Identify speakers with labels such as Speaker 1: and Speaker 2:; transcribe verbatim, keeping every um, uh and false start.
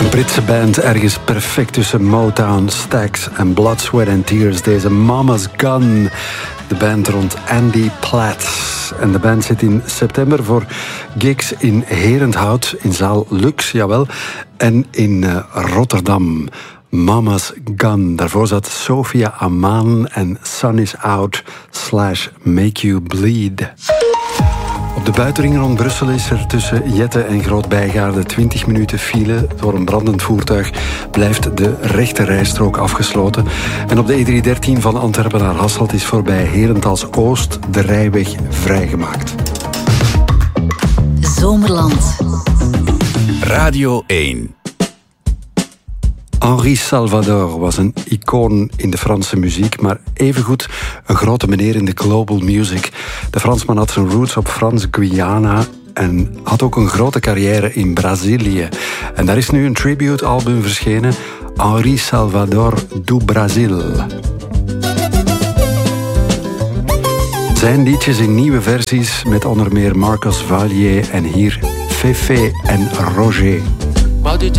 Speaker 1: Britse band ergens perfect tussen Motown, Stax en Blood, Sweat and Tears. Deze Mama's Gun, de band rond Andy Platt. En de band zit in september voor gigs in Herenthout, in zaal Lux, jawel, en in uh, Rotterdam. Mama's Gun. Daarvoor zat Sophia Aman en Sun is Out slash Make You Bleed. Op de buitenring rond Brussel is er tussen Jette en Groot-Bijgaarde twintig minuten file. Door een brandend voertuig blijft de rechte rijstrook afgesloten. En op de E driehonderddertien van Antwerpen naar Hasselt is voorbij Herentals Oost de rijweg vrijgemaakt.
Speaker 2: Zomerland.
Speaker 3: Radio één.
Speaker 1: Henri Salvador was een icoon in de Franse muziek, maar evengoed een grote meneer in de global music. De Fransman had zijn roots op Frans-Guyana en had ook een grote carrière in Brazilië. En daar is nu een tribute-album verschenen, Henri Salvador do Brasil. Zijn liedjes in nieuwe versies met onder meer Marcos Valier en hier Fefe en Roger.
Speaker 4: Mal de